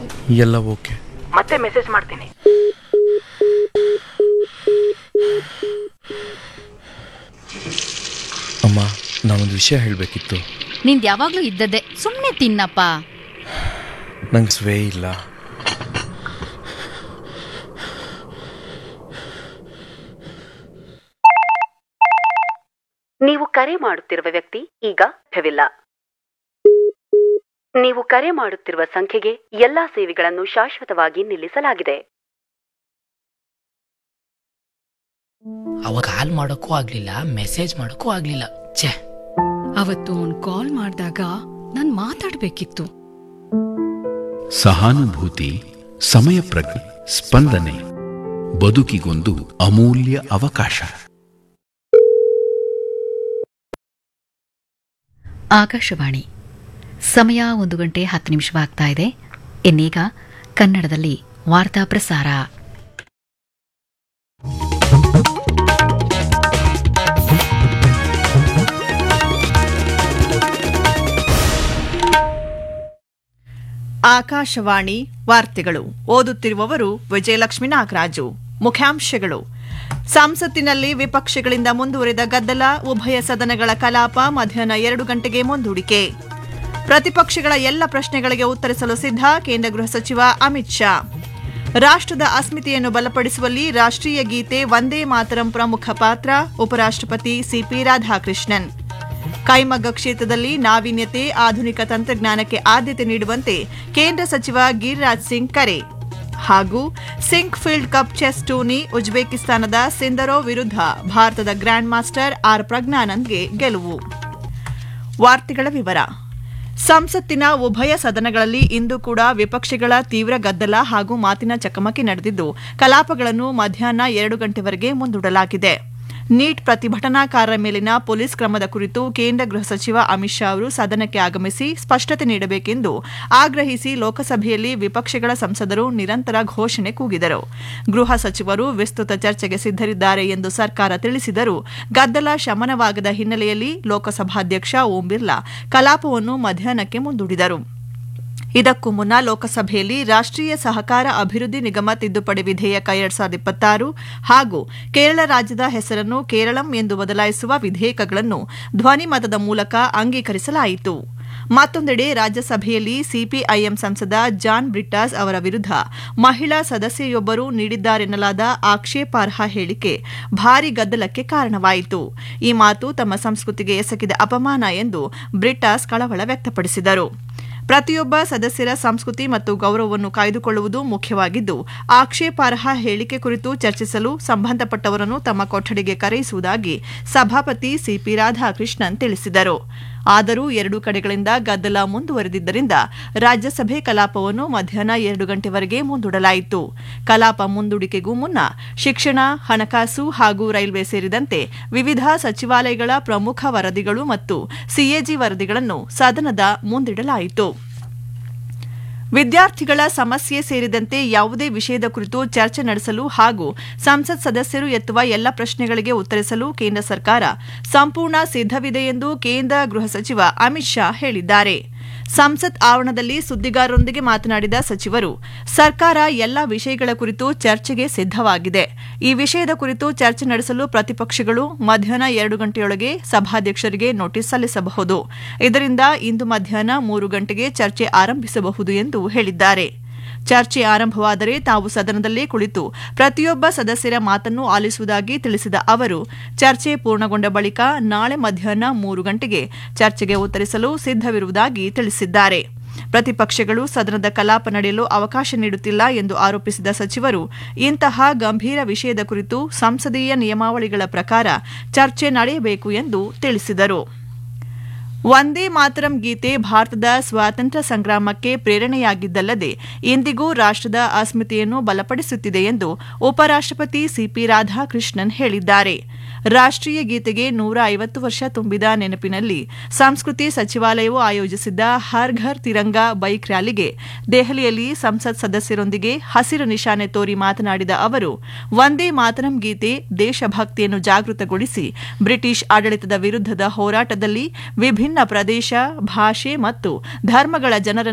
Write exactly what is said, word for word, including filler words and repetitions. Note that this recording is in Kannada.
ಎಲ್ಲ ಓಕೆ. ಮತ್ತೆ ಮೆಸೇಜ್ ಮಾಡ್ತೀನಿ. ಅಮ್ಮ, ನಾನೊಂದು ವಿಷಯ ಹೇಳಬೇಕಿತ್ತು. ನಿಂದು ಯಾವಾಗಲೂ ಇದ್ದದ್ದೇ, ಸುಮ್ಮನೆ ತಿನ್ನಪ್ಪ. ನಂಗೆ ಸ್ವೇ ಇಲ್ಲ. ನೀವು ಕರೆ ಮಾಡುತ್ತಿರುವ ವ್ಯಕ್ತಿ ಈಗ ಲಭ್ಯವಿಲ್ಲ. ನೀವು ಕರೆ ಮಾಡುತ್ತಿರುವ ಸಂಖ್ಯೆಗೆ ಎಲ್ಲಾ ಸೇವೆಗಳನ್ನು ಶಾಶ್ವತವಾಗಿ ನಿಲ್ಲಿಸಲಾಗಿದೆ. ಅವ ಕಾಲ್ ಮಾಡೋಕ್ಕೂ ಆಗ್ಲಿಲ್ಲ, ಮೆಸೇಜ್ ಮಾಡೋಕ್ಕೂ ಆಗ್ಲಿಲ್ಲ. ಛೇ, ಅವತ್ತು ಅವ್ನು ಕಾಲ್ ಮಾಡಿದಾಗ ನಾನು ಮಾತಾಡ್ಬೇಕಿತ್ತು. ಸಹಾನುಭೂತಿ, ಸಮಯ ಪ್ರಜ್ಞೆ, ಸ್ಪಂದನೆ ಬದುಕಿಗೊಂದು ಅಮೂಲ್ಯ ಅವಕಾಶ. ಆಕಾಶವಾಣಿ. ಸಮಯ ಒಂದು ಗಂಟೆ ಹತ್ತು ನಿಮಿಷವಾಗ್ತಾ ಇದೆ. ಇನ್ನೀಗ ಕನ್ನಡದಲ್ಲಿ ವಾರ್ತಾ ಪ್ರಸಾರ. ಆಕಾಶವಾಣಿ ವಾರ್ತೆಗಳು. ಓದುತ್ತಿರುವವರು ವಿಜಯಲಕ್ಷ್ಮಿ ನಾಗರಾಜು. ಮುಖ್ಯಾಂಶಗಳು: ಸಂಸತ್ತಿನಲ್ಲಿ ವಿಪಕ್ಷಗಳಿಂದ ಮುಂದುವರೆದ ಗದ್ದಲ, ಉಭಯ ಸದನಗಳ ಕಲಾಪ ಮಧ್ಯಾಹ್ನ ಎರಡು ಗಂಟೆಗೆ ಮುಂದೂಡಿಕೆ. ಪ್ರತಿಪಕ್ಷಗಳ ಎಲ್ಲ ಪ್ರಶ್ನೆಗಳಿಗೆ ಉತ್ತರಿಸಲು ಸಿದ್ಧ ಕೇಂದ್ರ ಗೃಹ ಸಚಿವ ಅಮಿತ್ ಶಾ. ರಾಷ್ಟ್ರದ ಅಸ್ಮಿತೆಯನ್ನು ಬಲಪಡಿಸುವಲ್ಲಿ ರಾಷ್ಟ್ರೀಯ ಗೀತೆ ವಂದೇ ಮಾತರಂ ಪ್ರಮುಖ ಪಾತ್ರ, ಉಪರಾಷ್ಟ್ರಪತಿ ಸಿಪಿ ರಾಧಾಕೃಷ್ಣನ್. ಕೈಮಗ್ಗ ಕ್ಷೇತ್ರದಲ್ಲಿ ನಾವೀನ್ಯತೆ, ಆಧುನಿಕ ತಂತ್ರಜ್ಞಾನಕ್ಕೆ ಆದ್ಯತೆ ನೀಡುವಂತೆ ಕೇಂದ್ರ ಸಚಿವ ಗಿರಿರಾಜ್ ಸಿಂಗ್ ಕರೆ. ಹಾಗೂ sync field cup chess tourney, ಉಜ್ಬೇಕಿಸ್ತಾನದ ಸಿಂದರೋವ್ ವಿರುದ್ಧ ಭಾರತದ ಗ್ರ್ಯಾಂಡ್ ಮಾಸ್ಟರ್ ಆರ್ ಪ್ರಜ್ಞಾನಂದ್ಗೆ ಗೆಲುವು. ವಾರ್ತೆಗಳ ವಿವರ. ಸಂಸತ್ತಿನ ಉಭಯ ಸದನಗಳಲ್ಲಿ ಇಂದು ಕೂಡ ವಿಪಕ್ಷಗಳ ತೀವ್ರ ಗದ್ದಲ ಹಾಗೂ ಮಾತಿನ ಚಕಮಕಿ ನಡೆದಿದ್ದು, ಕಲಾಪಗಳನ್ನು ಮಧ್ಯಾಹ್ನ ಎರಡು ಗಂಟೆವರೆಗೆ ಮುಂದೂಡಲಾಗಿದೆ. ನೀಟ್ ಪ್ರತಿಭಟನಾಕಾರರ ಮೇಲಿನ ಪೊಲೀಸ್ ಕ್ರಮದ ಕುರಿತು ಕೇಂದ್ರ ಗೃಹ ಸಚಿವ ಅಮಿತ್ ಶಾ ಅವರು ಸದನಕ್ಕೆ ಆಗಮಿಸಿ ಸ್ಪಷ್ಟತೆ ನೀಡಬೇಕೆಂದು ಆಗ್ರಹಿಸಿ ಲೋಕಸಭೆಯಲ್ಲಿ ವಿಪಕ್ಷಗಳ ಸಂಸದರು ನಿರಂತರ ಘೋಷಣೆ ಕೂಗಿದರು. ಗೃಹ ಸಚಿವರು ವಿಸ್ತೃತ ಚರ್ಚೆಗೆ ಸಿದ್ದರಿದ್ದಾರೆ ಎಂದು ಸರ್ಕಾರ ತಿಳಿಸಿದರೂ ಗದ್ದಲ ಶಮನವಾಗದ ಹಿನ್ನೆಲೆಯಲ್ಲಿ ಲೋಕಸಭಾಧ್ಯಕ್ಷ ಓಂ ಬಿರ್ಲಾ ಕಲಾಪವನ್ನು ಮಧ್ಯಾಹ್ನಕ್ಕೆ ಮುಂದೂಡಿದರು. ಇದಕ್ಕೂ ಮುನ್ನ ಲೋಕಸಭೆಯಲ್ಲಿ ರಾಷ್ಟ್ರೀಯ ಸಹಕಾರ ಅಭಿವೃದ್ಧಿ ನಿಗಮ ತಿದ್ದುಪಡಿ ವಿಧೇಯಕ ಎರಡ್ ಸಾವಿರದ ಇಪ್ಪತ್ತಾರು ಹಾಗೂ ಕೇರಳ ರಾಜ್ಯದ ಹೆಸರನ್ನು ಕೇರಳಂ ಎಂದು ಬದಲಾಯಿಸುವ ವಿಧೇಯಕಗಳನ್ನು ಧ್ವನಿಮತದ ಮೂಲಕ ಅಂಗೀಕರಿಸಲಾಯಿತು. ಮತ್ತೊಂದೆಡೆ ರಾಜ್ಯಸಭೆಯಲ್ಲಿ ಸಿಪಿಐಎಂ ಸಂಸದ ಜಾನ್ ಬ್ರಿಟಾಸ್ ಅವರ ವಿರುದ್ಧ ಮಹಿಳಾ ಸದಸ್ಯೆಯೊಬ್ಬರು ನೀಡಿದ್ದಾರೆನ್ನಲಾದ ಆಕ್ಷೇಪಾರ್ಹ ಹೇಳಿಕೆ ಭಾರೀ ಗದ್ದಲಕ್ಕೆ ಕಾರಣವಾಯಿತು. ಈ ಮಾತು ತಮ್ಮ ಸಂಸ್ಕೃತಿಗೆ ಎಸಗಿದ ಅಪಮಾನ ಎಂದು ಬ್ರಿಟಾಸ್ ಕಳವಳ ವ್ಯಕ್ತಪಡಿಸಿದರು. ಪ್ರತಿಯೊಬ್ಬ ಸದಸ್ಯರ ಸಂಸ್ಕೃತಿ ಮತ್ತು ಗೌರವವನ್ನು ಕಾಯ್ದುಕೊಳ್ಳುವುದು ಮುಖ್ಯವಾಗಿದ್ದು, ಆಕ್ಷೇಪಾರ್ಹ ಹೇಳಿಕೆ ಕುರಿತು ಚರ್ಚಿಸಲು ಸಂಬಂಧಪಟ್ಟವರನ್ನು ತಮ್ಮ ಕೊಠಡಿಗೆ ಕರೆಯಿಸುವುದಾಗಿ ಸಭಾಪತಿ ಸಿಪಿ ರಾಧಾಕೃಷ್ಣನ್ ತಿಳಿಸಿದರು. ಆದರೂ ಎರಡೂ ಕಡೆಗಳಿಂದ ಗದ್ದಲ ಮುಂದುವರೆದಿದ್ದರಿಂದ ರಾಜ್ಯಸಭೆ ಕಲಾಪವನ್ನು ಮಧ್ಯಾಹ್ನ ಎರಡು ಗಂಟೆವರೆಗೆ ಮುಂದೂಡಲಾಯಿತು. ಕಲಾಪ ಮುಂದೂಡಿಕೆಗೂ ಮುನ್ನ ಶಿಕ್ಷಣ, ಹಣಕಾಸು ಹಾಗೂ ರೈಲ್ವೆ ಸೇರಿದಂತೆ ವಿವಿಧ ಸಚಿವಾಲಯಗಳ ಪ್ರಮುಖ ವರದಿಗಳು ಮತ್ತು ಸಿಎಜಿ ವರದಿಗಳನ್ನು ಸದನದ ಮುಂದಿಡಲಾಯಿತು. ವಿದ್ಯಾರ್ಥಿಗಳ ಸಮಸ್ಯೆ ಸೇರಿದಂತೆ ಯಾವುದೇ ವಿಷಯದ ಕುರಿತು ಚರ್ಚೆ ನಡೆಸಲು ಹಾಗೂ ಸಂಸತ್ ಸದಸ್ಯರು ಎತ್ತುವ ಎಲ್ಲ ಪ್ರಶ್ನೆಗಳಿಗೆ ಉತ್ತರಿಸಲು ಕೇಂದ್ರ ಸರ್ಕಾರ ಸಂಪೂರ್ಣ ಸಿದ್ದವಿದೆ ಎಂದು ಕೇಂದ್ರ ಗೃಹ ಸಚಿವ ಅಮಿತ್ ಶಾ ಹೇಳಿದ್ದಾರೆ. ಸಂಸತ್ ಆವರಣದಲ್ಲಿ ಸುದ್ದಿಗಾರರೊಂದಿಗೆ ಮಾತನಾಡಿದ ಸಚಿವರು, ಸರ್ಕಾರ ಎಲ್ಲ ವಿಷಯಗಳ ಕುರಿತು ಚರ್ಚೆಗೆ ಸಿದ್ದವಾಗಿದೆ. ಈ ವಿಷಯದ ಕುರಿತು ಚರ್ಚೆ ನಡೆಸಲು ಪ್ರತಿಪಕ್ಷಗಳು ಮಧ್ಯಾಹ್ನ ಎರಡು ಗಂಟೆಯೊಳಗೆ ಸಭಾಧ್ಯಕ್ಷರಿಗೆ ನೋಟಿಸ್ ಸಲ್ಲಿಸಬಹುದು. ಇದರಿಂದ ಇಂದು ಮಧ್ಯಾಹ್ನ ಮೂರು ಗಂಟೆಗೆ ಚರ್ಚೆ ಆರಂಭಿಸಬಹುದು ಎಂದು ಹೇಳಿದ್ದಾರೆ. ಚರ್ಚೆ ಆರಂಭವಾದರೆ ತಾವು ಸದನದಲ್ಲೇ ಕುಳಿತು ಪ್ರತಿಯೊಬ್ಬ ಸದಸ್ಯರ ಮಾತನ್ನು ಆಲಿಸುವುದಾಗಿ ತಿಳಿಸಿದ ಅವರು, ಚರ್ಚೆ ಪೂರ್ಣಗೊಂಡ ಬಳಿಕ ನಾಳೆ ಮಧ್ಯಾಹ್ನ ಮೂರು ಗಂಟೆಗೆ ಚರ್ಚೆಗೆ ಉತ್ತರಿಸಲು ಸಿದ್ದವಿರುವುದಾಗಿ ತಿಳಿಸಿದ್ದಾರೆ. ಪ್ರತಿಪಕ್ಷಗಳು ಸದನದ ಕಲಾಪ ನಡೆಯಲು ಅವಕಾಶ ನೀಡುತ್ತಿಲ್ಲ ಎಂದು ಆರೋಪಿಸಿದ ಸಚಿವರು, ಇಂತಹ ಗಂಭೀರ ವಿಷಯದ ಕುರಿತು ಸಂಸದೀಯ ನಿಯಮಾವಳಿಗಳ ಪ್ರಕಾರ ಚರ್ಚೆ ನಡೆಯಬೇಕು ಎಂದು ತಿಳಿಸಿದರು. ವಂದೇ ಮಾತರಂ ಗೀತೆ ಭಾರತದ ಸ್ವಾತಂತ್ರ್ಯ ಸಂಗ್ರಾಮಕ್ಕೆ ಪ್ರೇರಣೆಯಾಗಿದ್ದಲ್ಲದೆ ಇಂದಿಗೂ ರಾಷ್ಟ್ರದ ಅಸ್ಮಿತೆಯನ್ನು ಬಲಪಡಿಸುತ್ತಿದೆ ಎಂದು ಉಪರಾಷ್ಟ್ರಪತಿ ಸಿಪಿ ರಾಧಾಕೃಷ್ಣನ್ ಹೇಳಿದ್ದಾರೆ. ರಾಷ್ಟ್ರೀಯ ಗೀತೆಗೆ ನೂರ ಐವತ್ತು ವರ್ಷ ತುಂಬಿದ ನೆನಪಿನಲ್ಲಿ ಸಂಸ್ಕೃತಿ ಸಚಿವಾಲಯವು ಆಯೋಜಿಸಿದ್ದ ಹರ್ ಘರ್ ತಿರಂಗಾ ಬೈಕ್ ರ್ಯಾಲಿಗೆ ದೆಹಲಿಯಲ್ಲಿ ಸಂಸತ್ ಸದಸ್ಯರೊಂದಿಗೆ ಹಸಿರು ನಿಶಾನೆ ತೋರಿ ಮಾತನಾಡಿದ ಅವರು, ವಂದೇ ಮಾತರಂ ಗೀತೆ ದೇಶಭಕ್ತಿಯನ್ನು ಜಾಗೃತಗೊಳಿಸಿ ಬ್ರಿಟಿಷ್ ಆಡಳಿತದ ವಿರುದ್ಧದ ಹೋರಾಟದಲ್ಲಿ ವಿಭಿನ್ನ ಪ್ರದೇಶ, ಭಾಷೆ ಮತ್ತು ಧರ್ಮಗಳ ಜನರನ್ನು